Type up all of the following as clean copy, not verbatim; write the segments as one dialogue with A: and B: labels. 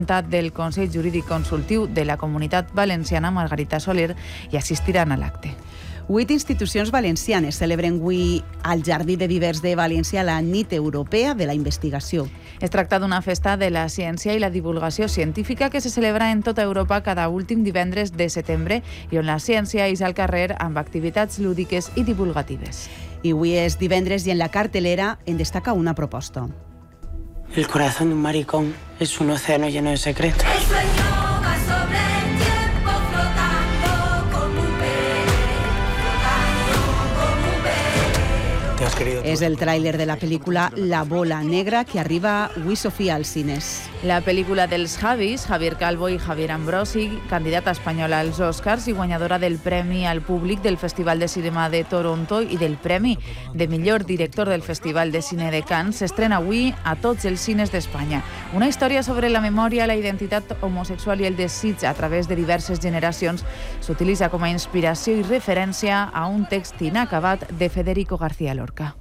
A: del Consell Jurídic Consultiu de la Comunitat Valenciana, Margarita Soler, i assistiran a l'acte.
B: 8 institucions valencianes celebren avui al Jardí de Vivers de València la Nit Europea de la Investigació.
A: Es tracta d'una festa de la ciència i la divulgació científica que se celebra en tota Europa cada últim divendres de setembre i on la ciència és al carrer amb activitats lúdiques i divulgatives.
B: I avui és divendres i en la cartelera en destaca una proposta.
C: El corazón de un maricón es un océano lleno de secretos.
D: El sueño va sobre el tiempo flotando como un pez,
C: ¿Te has querido?
B: És el tràiler de la pel·lícula La bola negra que arriba avui, Sofia, als cines.
A: La pel·lícula dels Javis, Javier Calvo i Javier Ambrosi, candidata espanyola als Oscars i guanyadora del Premi al Públic del Festival de Cinema de Toronto i del Premi de Millor Director del Festival de Cine de Cannes, s'estrena avui a tots els cines d'Espanya. Una història sobre la memòria, la identitat homosexual i el desig a través de diverses generacions s'utilitza com a inspiració i referència a un text inacabat de Federico García Lorca.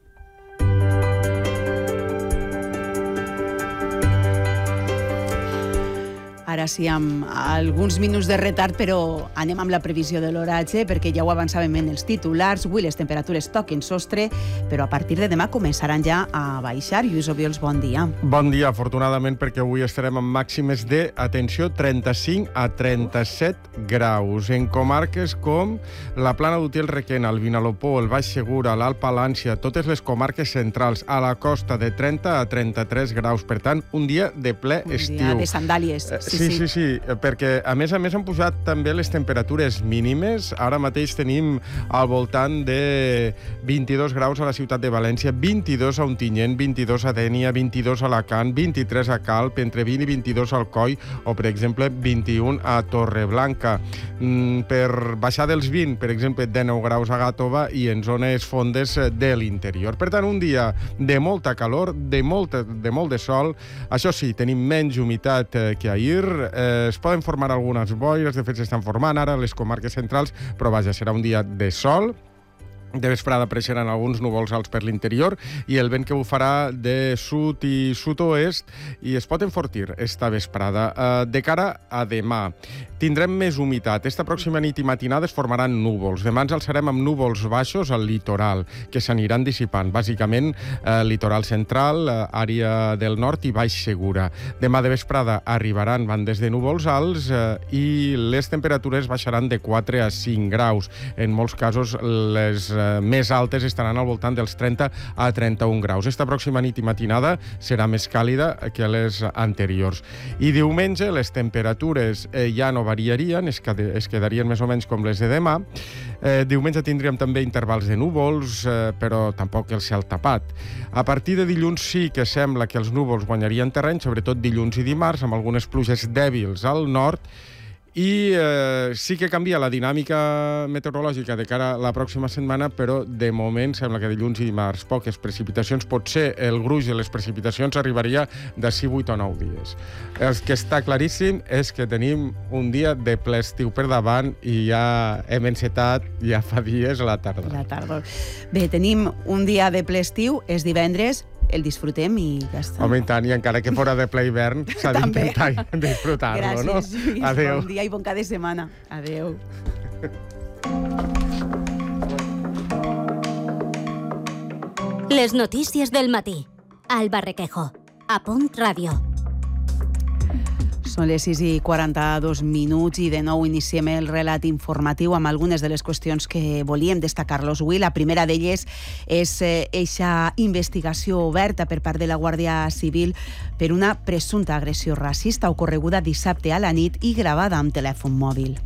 B: Ara sí, amb alguns minuts de retard, però anem amb la previsió de l'oratge, perquè ja ho avançàvem en els titulars. Avui les temperatures toquen sostre, però a partir de demà començaran ja a baixar. Lluís Obiols, bon dia.
E: Bon dia, afortunadament, perquè avui estarem amb màximes de, atenció, 35 a 37 graus. En comarques com la Plana d'Utiel Requena, el Vinalopó, el Baix Segura, l'Alt Palància, totes les comarques centrals, a la costa de 30 a 33 graus. Per tant, un dia de ple estiu.
B: Un dia de sandàlies.
E: Sí, perquè a més han pujat també les temperatures mínimes. Ara mateix tenim al voltant de 22 graus a la ciutat de València, 22 a Ontinyent, 22 a Dénia, 22 a Alacant, 23 a Calp, entre 20 i 22 al Coi o, per exemple, 21 a Torreblanca. Per baixar dels 20, per exemple, 19 graus a Gàtova i en zones fondes de l'interior. Per tant, un dia de molta calor, de molt de sol. Això sí, tenim menys humitat que ahir. Es poden formar algunes boires, de fet s'estan formant ara a les comarques centrals, però vaja, serà un dia de sol. De vesprada apareixeran alguns núvols alts per l'interior i el vent que bufarà de sud i sud-oest i es pot enfortir esta vesprada. De cara a demà, tindrem més humitat. Esta pròxima nit i matinada es formaran núvols. Demà ens alçarem amb núvols baixos al litoral, que s'aniran dissipant. Bàsicament, litoral central, àrea del nord i Baix Segura. Demà de vesprada arribaran bandes de núvols alts i les temperatures baixaran de 4 a 5 graus. En molts casos, les més altes estaran al voltant dels 30 a 31 graus. Esta pròxima nit i matinada serà més càlida que les anteriors. I diumenge les temperatures ja no variarien, es quedarien més o menys com les de demà. Diumenge tindríem també intervals de núvols, però tampoc el cel tapat. A partir de dilluns sí que sembla que els núvols guanyarien terreny, sobretot dilluns i dimarts, amb algunes pluges dèbils al nord, i sí que canvia la dinàmica meteorològica de cara a la pròxima setmana, però de moment sembla que dilluns i dimarts poques precipitacions. Potser el gruix de les precipitacions arribaria d'ací 8 o 9 dies. El que està claríssim és que tenim un dia de ple estiu per davant i ja hem encetat ja fa dies la tardor.
B: Bé, tenim un dia de ple estiu, és divendres, el disfrutem i ja està.
E: Home, i tant, i encara que fora de ple hivern s'ha d'intentar disfrutar-lo, no?
B: Gràcies, Lluís.
E: Adéu.
B: Bon dia i bon cap de setmana. Adéu.
F: Les notícies del matí. Alba Requejo. A Punt Ràdio.
B: Són les 6:42 i de nou iniciem el relat informatiu amb algunes de les qüestions que volíem destacar-los avui. La primera d'elles és eixa investigació oberta per part de la Guàrdia Civil per una presumpta agressió racista ocorreguda dissabte a la nit i gravada amb telèfon mòbil.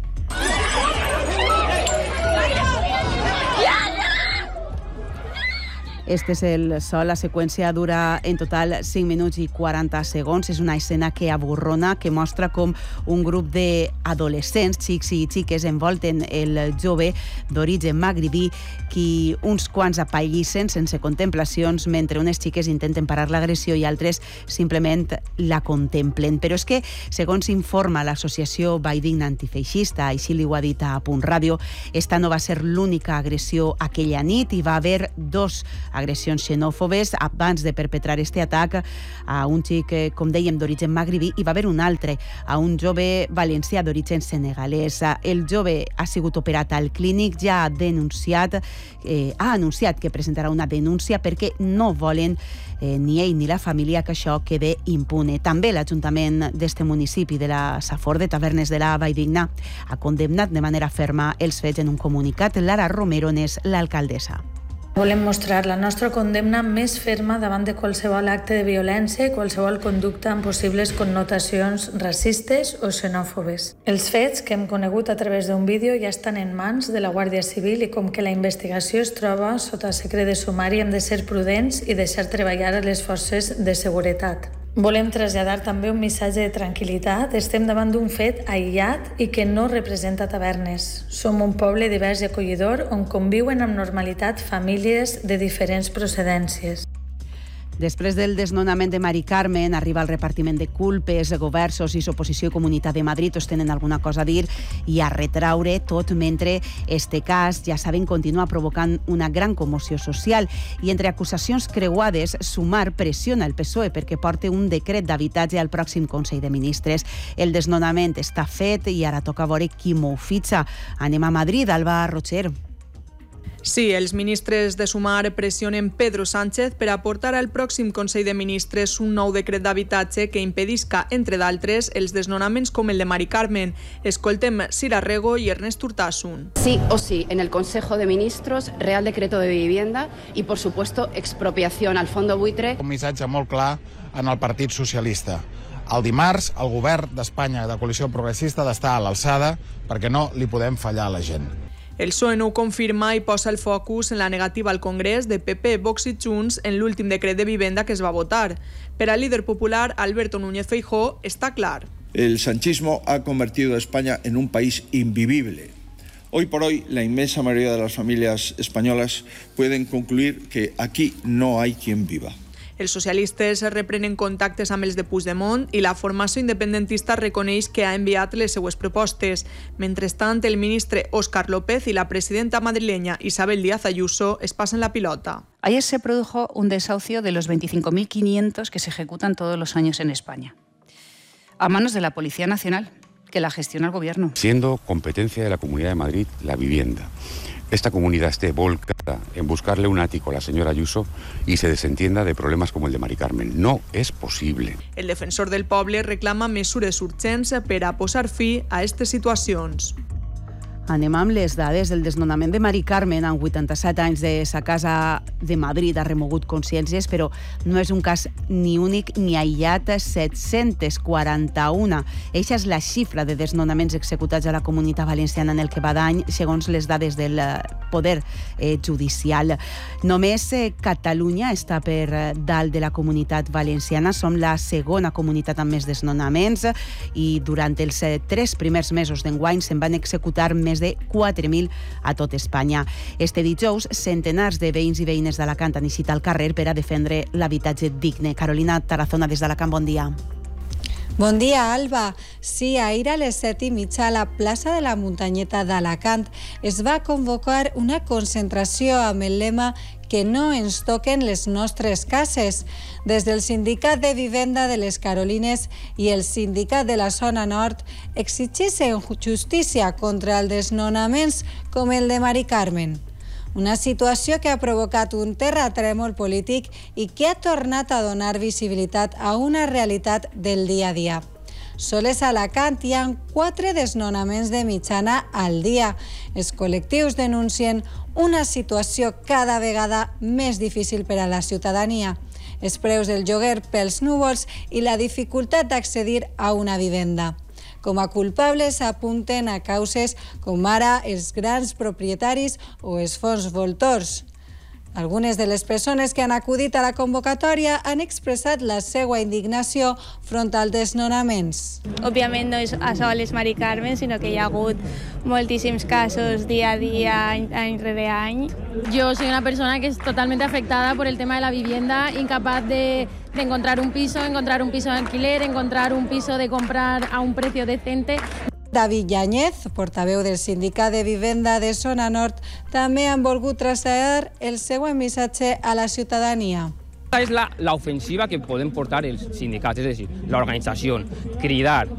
B: Este és el so. La seqüència dura en total 5 minuts i 40 segons. És una escena que aborrona, que mostra com un grup d'adolescents, xics i xiques, envolten el jove d'origen magribí, qui uns quants apallissen sense contemplacions mentre unes xiques intenten parar l'agressió i altres simplement la contemplen. Però és que, segons informa l'associació Valldigna Antifeixista, així li ho ha dit a Punt Ràdio, esta no va ser l'única agressió aquella nit. Hi va haver 2 agressions xenòfobes. Abans de perpetrar este atac a un xic, com dèiem, d'origen magribí, hi va haver un altre, a un jove valencià d'origen senegalès. El jove ha sigut operat al clínic, ja ha anunciat que presentarà una denúncia perquè no volen ni ell ni la família que això quede impune. També l'Ajuntament d'este municipi de la Safor de Tavernes de la Valldigna ha condemnat de manera ferma els fets en un comunicat. Lara Romero n'és l'alcaldessa.
G: Volem mostrar la nostra condemna més ferma davant de qualsevol acte de violència i qualsevol conducta amb possibles connotacions racistes o xenòfobes. Els fets que hem conegut a través d'un vídeo ja estan en mans de la Guàrdia Civil i com que la investigació es troba sota secret de sumari hem de ser prudents i deixar treballar a les forces de seguretat. Volem traslladar també un missatge de tranquil·litat. Estem davant d'un fet aïllat i que no representa Tavernes. Som un poble divers i acollidor on conviuen amb normalitat famílies de diferents procedències.
B: Després del desnonament de Mari Carmen, arriba el repartiment de culpes. Govern, socis, oposició i Comunitat de Madrid tots tenen alguna cosa a dir i a retraure, tot mentre este cas, ja saben, continua provocant una gran commoció social. I entre acusacions creuades, Sumar pressiona el PSOE perquè porti un decret d'habitatge al pròxim Consell de Ministres. El desnonament està fet i ara toca veure qui m'ho fitxa. Anem a Madrid, Alba Rocher.
H: Sí, els ministres de Sumar pressionen Pedro Sánchez per aportar al pròxim Consell de Ministres un nou decret d'habitatge que impedisca, entre d'altres, els desnonaments com el de Mari Carmen. Escoltem Sira Rego i Ernest Urtasun.
I: Sí o sí, en el Consejo de Ministros, Real Decreto de Vivienda y, por supuesto, expropiación al Fondo Buitre.
J: Un missatge molt clar en el Partit Socialista. El dimarts, el govern d'Espanya de coalició progressista ha d'estar a l'alçada perquè no li podem fallar a la gent.
H: El PSOE no ho confirma i posa el focus en la negativa al Congrés de PP, Vox i Junts en l'últim decret de vivenda que es va votar. Per al líder popular, Alberto Núñez Feijóo, está clar.
K: El sanchismo ha convertido a España en un país invivible. Hoy por hoy, la inmensa mayoría de las familias españolas pueden concluir que aquí no hay quien viva.
H: Els socialistes reprenen contactes amb els de Puigdemont i la formació independentista reconeix que ha enviat les seues propostes. Mentrestant, el ministre Óscar López y la presidenta madrileña Isabel Díaz Ayuso es pasan la pilota.
L: Ayer se produjo un desahucio de los 25.500 que se ejecutan todos los años en España, a manos de la Policía Nacional, que la gestiona el Gobierno.
M: Siendo competencia de la Comunidad de Madrid la vivienda. Esta comunidad esté volcada en buscarle un ático a la señora Ayuso y se desentienda de problemas como el de Mari Carmen. No és possible.
H: El defensor del poble reclama mesures urgents per a posar fi a aquestes situacions.
B: Anem amb les dades. El desnonament de Mari Carmen, amb 87 anys de sa casa de Madrid, ha remogut consciències, però no és un cas ni únic ni aïllat. 741. Eixa és la xifra de desnonaments executats a la Comunitat Valenciana en el que va d'any, segons les dades del Poder Judicial. Només Catalunya està per dalt de la Comunitat Valenciana. Som la segona comunitat amb més desnonaments i durant els 3 primers mesos d'enguany se'n van executar més de 4.000 a tot Espanya. Este dijous, centenars de veïns i veïnes d'Alacant han eixit al carrer per a defendre l'habitatge digne. Carolina Tarazona, des d'Alacant, bon dia.
N: Bon dia, Alba. Sí, ahir a les 7:30 a la plaça de la Muntanyeta d'Alacant es va convocar una concentració amb el lema que no ens toquen les nostres cases. Des del Sindicat de Vivenda de les Carolines i el Sindicat de la Zona Nord exigeixen justícia contra els desnonaments com el de Mari Carmen. Una situació que ha provocat un terratrèmol polític i que ha tornat a donar visibilitat a una realitat del dia a dia. Sols a Alacant hi ha 4 desnonaments de mitjana al dia. Els col·lectius denuncien una situació cada vegada més difícil per a la ciutadania. Els preus del lloguer pels núvols i la dificultat d'accedir a una vivenda. Com a culpables apunten a causes com ara els grans propietaris o els fons voltors. Algunes de les persones que han acudit a la convocatòria han expressat la seva indignació front als desnonaments.
O: Òbviament no és a soles Mari Carmen, sinó que hi ha hagut moltíssims casos dia a dia, any rere any.
P: Yo soy una persona que es totalmente afectada por el tema de la vivienda, incapaz de encontrar un piso de alquiler, encontrar un piso de comprar a un precio decente.
N: David Yáñez, portaveu del Sindicat de Vivenda de Zona Nord, també han volgut traslladar el següent missatge a la ciutadania.
Q: Esta es la ofensiva que pueden portar els sindicats, es decir, la organización, cridar